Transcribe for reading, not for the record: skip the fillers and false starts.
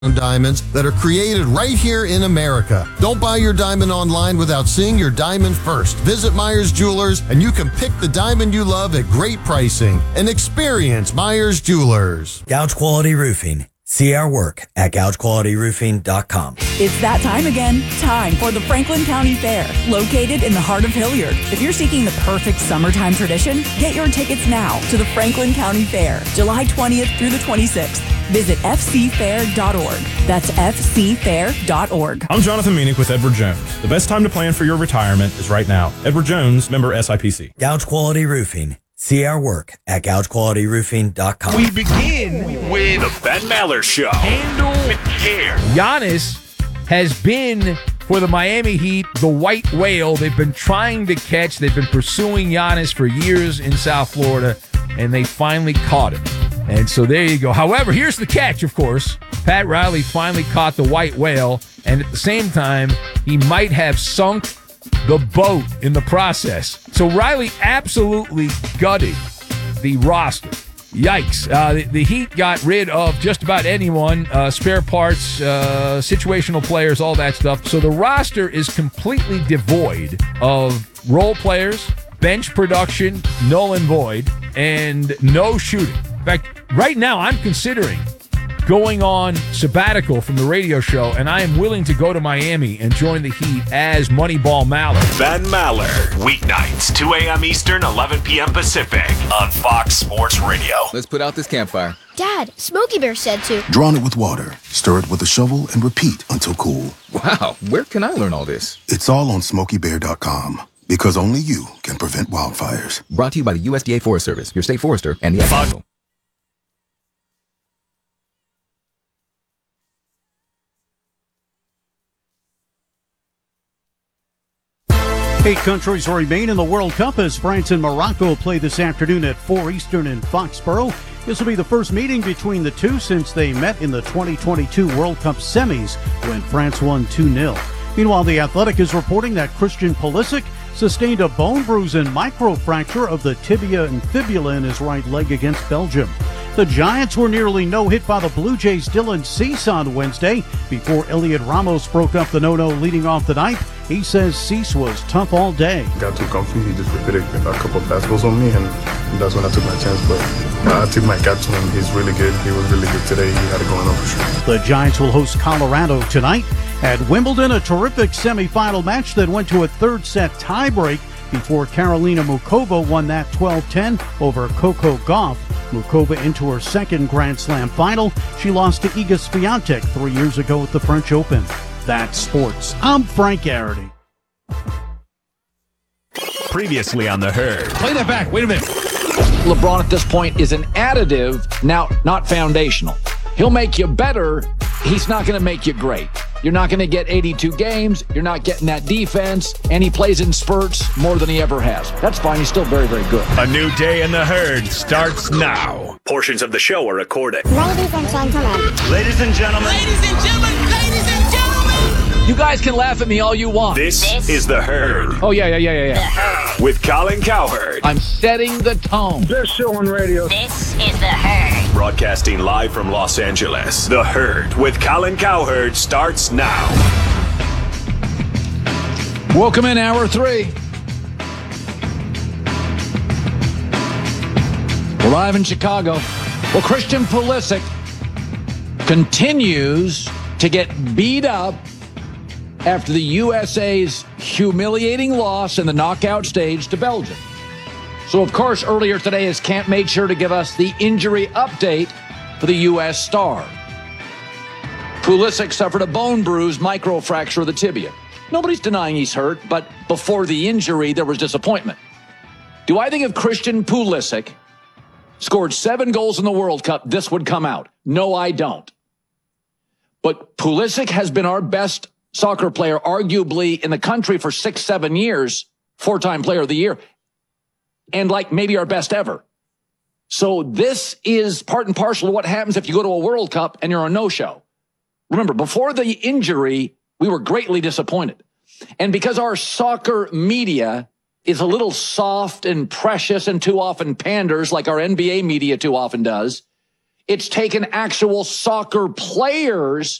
diamonds that are created right here in America. Don't buy your diamond online without seeing your diamond first. Visit Myers Jewelers and you can pick the diamond you love at great pricing and experience Myers Jewelers. Gouge Quality Roofing. See our work at gougequalityroofing.com. It's that time again. Time for the Franklin County Fair, located in the heart of Hilliard. If you're seeking the perfect summertime tradition, get your tickets now to the Franklin County Fair, July 20th through the 26th. Visit fcfair.org. That's fcfair.org. I'm Jonathan Meanick with Edward Jones. The best time to plan for your retirement is right now. Edward Jones, member SIPC. Gouge Quality Roofing. See our work at gougequalityroofing.com. We begin with the Ben Maller Show. Handle with care. Giannis has been, for the Miami Heat, the white whale they've been trying to catch. They've been pursuing Giannis for years in South Florida, and they finally caught him. And so there you go. However, here's the catch, of course. Pat Riley finally caught the white whale, and at the same time, he might have sunk the boat in the process. So Riley absolutely gutted the roster. Yikes. The Heat got rid of just about anyone, spare parts, situational players, all that stuff. So the roster is completely devoid of role players, bench production, null and void, and no shooting. In fact, right now I'm considering going on sabbatical from the radio show, and I am willing to go to Miami and join the Heat as Moneyball Maller. Ben Maller, weeknights, 2 a.m. Eastern, 11 p.m. Pacific, on Fox Sports Radio. Let's put out this campfire. Dad, Smokey Bear said to. Drown it with water, stir it with a shovel, and repeat until cool. Wow, where can I learn all this? It's all on SmokeyBear.com. Because only you can prevent wildfires. Brought to you by the USDA Forest Service, your state forester, and the Ad Council. Eight countries remain in the World Cup as France and Morocco play this afternoon at 4 Eastern in Foxborough. This will be the first meeting between the two since they met in the 2022 World Cup semis when France won 2-0. Meanwhile, The Athletic is reporting that Christian Pulisic sustained a bone bruise and microfracture of the tibia and fibula in his right leg against Belgium. The Giants were nearly no-hit by the Blue Jays' Dylan Cease on Wednesday before Elliot Ramos broke up the no-no leading off the ninth. He says Cease was tough all day. Got too comfy. He just repeated a couple of fastballs on me, and that's when I took my chance. But I took my cap to him. He's really good. He was really good today. He had it going on for sure. The Giants will host Colorado tonight. At Wimbledon, a terrific semifinal match that went to a third-set tiebreak before Karolina Muchova won that 12-10 over Coco Gauff. Muchova into her second Grand Slam final. She lost to Iga Swiatek 3 years ago at the French Open. That's sports. I'm Frank Garrity. Previously on The Herd. Play that back. Wait a minute. LeBron at this point is an additive, now not foundational. He'll make you better. He's not going to make you great. You're not going to get 82 games. You're not getting that defense. And he plays in spurts more than he ever has. That's fine. He's still very, very good. A new day in The Herd starts now. Portions of the show are recorded. Ladies and gentlemen. Ladies and gentlemen. Ladies and gentlemen. Ladies and gentlemen. You guys can laugh at me all you want. This is The Herd. Oh, yeah. The Herd. With Colin Cowherd. I'm setting the tone. Best show on radio. This is The Herd. Broadcasting live from Los Angeles. The Herd with Colin Cowherd starts now. Welcome in hour 3. We're live in Chicago. Well, Christian Pulisic continues to get beat up after the USA's humiliating loss in the knockout stage to Belgium. So, of course, earlier today, his camp made sure to give us the injury update for the U.S. star. Pulisic suffered a bone bruise, microfracture of the tibia. Nobody's denying he's hurt, but before the injury, there was disappointment. Do I think if Christian Pulisic scored 7 goals in the World Cup, this would come out? No, I don't. But Pulisic has been our best soccer player, arguably in the country for 6-7 years, 4-time player of the year, and like maybe our best ever. So this is part and parcel of what happens if you go to a World Cup and you're a no-show. Remember, before the injury, we were greatly disappointed. And because our soccer media is a little soft and precious and too often panders like our NBA media too often does, It's taken actual soccer players